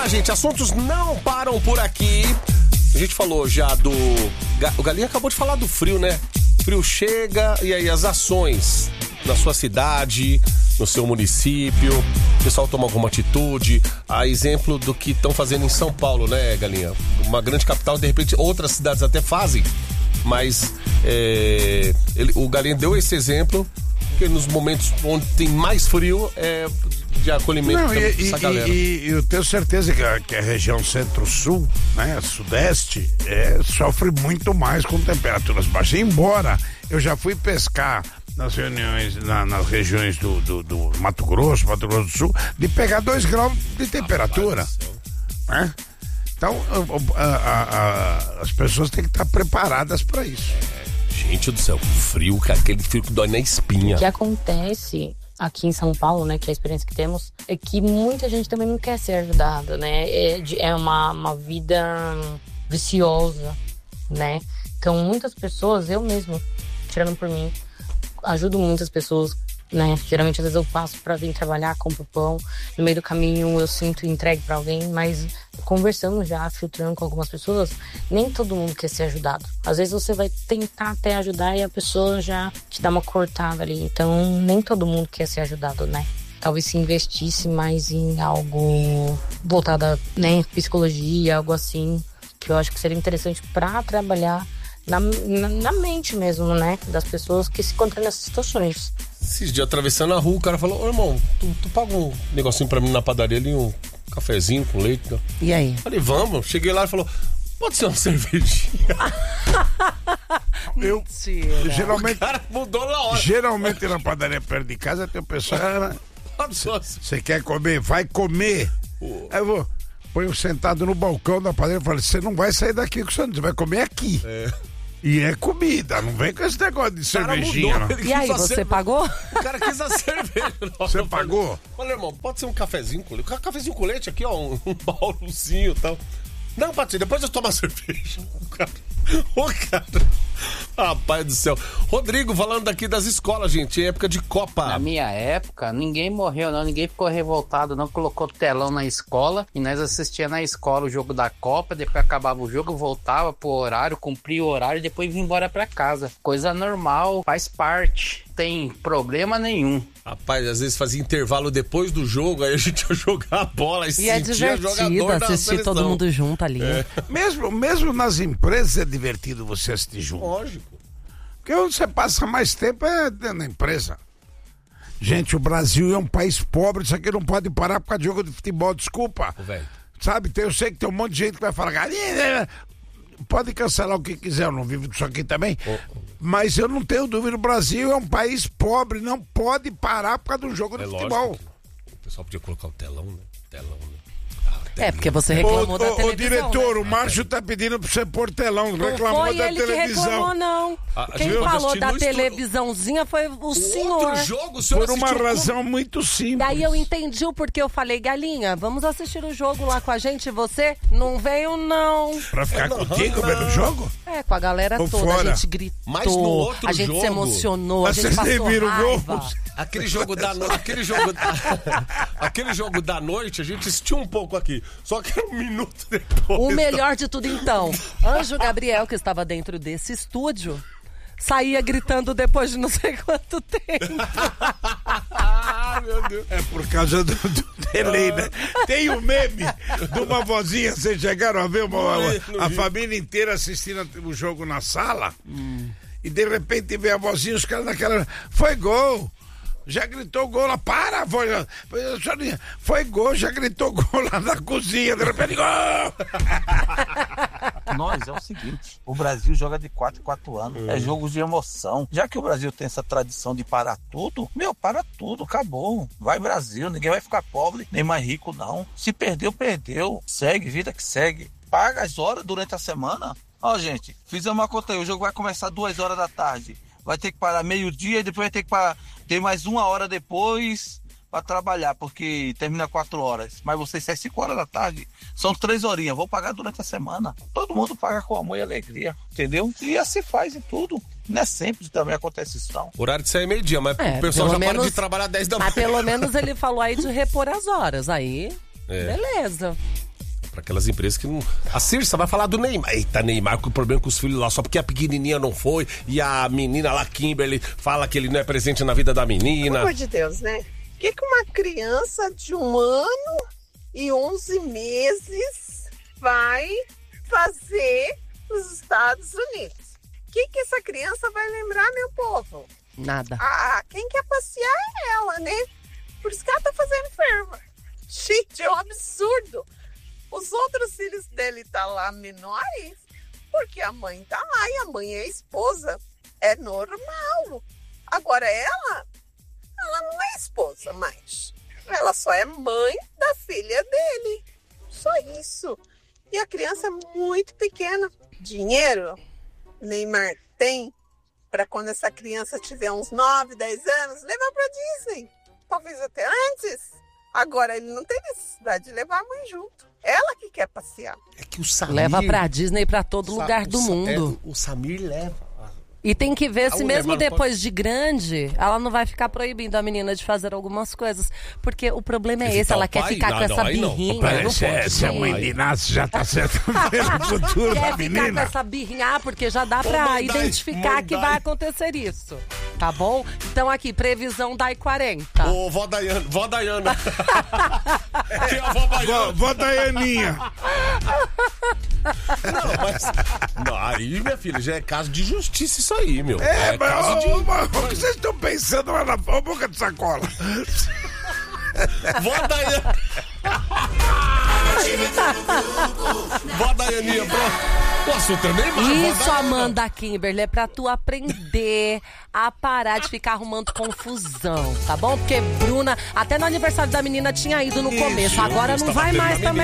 lá, gente, assuntos não param por aqui. A gente falou já o Galinha acabou de falar do frio, né? O frio chega e aí as ações na sua cidade, no seu município, o pessoal toma alguma atitude, a exemplo do que estão fazendo em São Paulo, né, Galinha? Uma grande capital, de repente outras cidades até fazem, mas o Galinha deu esse exemplo, porque nos momentos onde tem mais frio é de acolhimento dessa galera. E eu tenho certeza que a região centro-sul, né, sudeste, sofre muito mais com temperaturas baixas, embora eu já fui pescar nas reuniões, nas regiões do Mato Grosso do Sul, de pegar 2 graus de temperatura, né? Então as pessoas têm que estar preparadas para isso. Gente do céu, frio, cara, aquele frio que dói na espinha. O que acontece aqui em São Paulo, né, que é a experiência que temos, é que muita gente também não quer ser ajudada, né? É uma vida viciosa, né? Então muitas pessoas, eu mesmo, tirando por mim, ajudo muitas pessoas, né? Geralmente, às vezes eu passo pra vir trabalhar, compro pão, no meio do caminho eu sinto entregue pra alguém, mas conversando já, filtrando com algumas pessoas, nem todo mundo quer ser ajudado. Às vezes você vai tentar até ajudar e a pessoa já te dá uma cortada ali. Então, nem todo mundo quer ser ajudado, né? Talvez se investisse mais em algo voltado a, né, psicologia, algo assim, que eu acho que seria interessante pra trabalhar na mente mesmo, né? Das pessoas que se encontram nessas situações. Esses dias atravessando a rua, o cara falou: ô irmão, tu paga um negocinho pra mim na padaria ali, um cafezinho com leite? E aí? Falei, vamos. Cheguei lá e falou: pode ser uma cervejinha. Geralmente, o cara mudou na hora. Geralmente na padaria perto de casa tem o pessoal. Você quer comer? Vai comer. Aí eu vou. Põe sentado no balcão da padaria e fala: você não vai sair daqui com o sanduíche, vai comer aqui. E é comida, não vem com esse negócio de cervejinha, não. E aí, você pagou? O cara quis a cerveja. Você pagou? Falei, irmão, pode ser um cafezinho com leite? Cafezinho com leite aqui, ó, um baulozinho e tal. Não, pode ser, depois eu tomo a cerveja. O cara. Rapaz do céu. Rodrigo, falando daqui das escolas, gente, época de Copa. Na minha época, ninguém morreu não, ninguém ficou revoltado não, colocou telão na escola e nós assistia na escola o jogo da Copa, depois acabava o jogo, voltava pro horário, cumpria o horário e depois vinha embora pra casa. Coisa normal, faz parte, tem problema nenhum. Rapaz, às vezes fazia intervalo depois do jogo, aí a gente ia jogar a bola e é divertido assistir todo mundo junto ali. Mesmo nas empresas é divertido você assistir junto. Lógico. Porque onde você passa mais tempo é dentro da empresa. Gente, o Brasil é um país pobre, isso aqui não pode parar por causa de jogo de futebol, desculpa. Sabe, eu sei que tem um monte de gente que vai falar: pode cancelar o que quiser, eu não vivo disso aqui também. Mas eu não tenho dúvida, o Brasil é um país pobre, não pode parar por causa do jogo de futebol. O pessoal podia colocar o telão, né? Porque você reclamou da televisão. O diretor, né? o Márcio tá pedindo pra você pôr telão, reclamou foi da ele televisão. Que reclamou, não. Quem falou da televisãozinha foi o senhor. Outro jogo, o senhor por uma razão muito simples. Daí eu entendi o porquê eu falei: Galinha, vamos assistir o jogo lá com a gente, você não veio não. Pra ficar contigo vendo o jogo? Com a galera toda, fora. A gente gritou, mas no outro a gente jogo, se emocionou, a gente vocês passou viram raiva. Gols? Aquele jogo da noite, a gente assistiu um pouco aqui. Só que era um minuto depois. O melhor de tudo, então, Anjo Gabriel, que estava dentro desse estúdio, saía gritando depois de não sei quanto tempo. Meu Deus. É por causa do delay, né? Tem um meme de uma vozinha, vocês chegaram a ver a família inteira assistindo o jogo na sala e de repente vê a vozinha, os caras naquela... Foi gol! Já gritou gol lá, para, foi gol, já gritou gol lá na cozinha, de repente, gol! Nós, é o seguinte, o Brasil joga de 4 em 4 anos, é jogo de emoção. Já que o Brasil tem essa tradição de parar tudo, para tudo, acabou. Vai Brasil, ninguém vai ficar pobre, nem mais rico não. Se perdeu, perdeu. Segue, vida que segue. Paga as horas durante a semana. Gente, fizemos uma conta aí, o jogo vai começar 2 horas da tarde. Vai ter que parar meio-dia e depois vai ter que ter mais 1 hora depois para trabalhar, porque termina 4 horas. Mas vocês saem 5 horas da tarde, são 3 horinhas, vou pagar durante a semana. Todo mundo paga com amor e alegria, entendeu? E assim faz em tudo. Não é sempre também acontece isso, não. Horário de sair meio-dia, mas o pessoal já para de trabalhar 10 da manhã. Mas pelo menos ele falou aí de repor as horas, aí beleza. Pra aquelas empresas que não... A Circe vai falar do Neymar. Eita, Neymar com problema com os filhos lá, só porque a pequenininha não foi e a menina lá, Kimberly, fala que ele não é presente na vida da menina. Pelo amor de Deus, né? O que uma criança de 1 ano e 11 meses vai fazer nos Estados Unidos? O que essa criança vai lembrar, meu povo? Nada. Quem quer passear é ela, né? Por isso que ela tá fazendo ferva. Gente, é um absurdo. Os outros filhos dele tá lá menores, porque a mãe tá lá e a mãe é esposa. É normal. Agora ela não é esposa mais. Ela só é mãe da filha dele. Só isso. E a criança é muito pequena. Dinheiro, Neymar tem para quando essa criança tiver uns 9, 10 anos, levar para Disney. Talvez até antes. Agora ele não tem necessidade de levar a mãe junto. Ela que quer passear. É que o Samir... Leva pra Disney pra todo lugar do mundo. O Samir leva. E tem que ver se mesmo depois de grande, ela não vai ficar proibindo a menina de fazer algumas coisas. Porque o problema é esse, ela quer ficar com essa birrinha. Se a mãe de nasce já tá certo pelo futuro da menina. Quer ficar com essa birrinha, porque já dá pra identificar que vai acontecer isso. Tá bom? Então aqui, previsão da I-40. Ô, vó Dayana. Tem a vó Baiana. Vó Dayaninha. Não, mas... Não, aí, minha filha, já é caso de justiça isso aí, meu. Mas caso de... o que vocês estão pensando lá na boca de sacola? Vó Dayana. Vó Dayaninha, pronto. O assunto é Neymar. Isso, Amanda Kimberly, é pra tu aprender a parar de ficar arrumando confusão, tá bom? Porque Bruna, até no aniversário da menina tinha ido no começo, agora não vai mais também.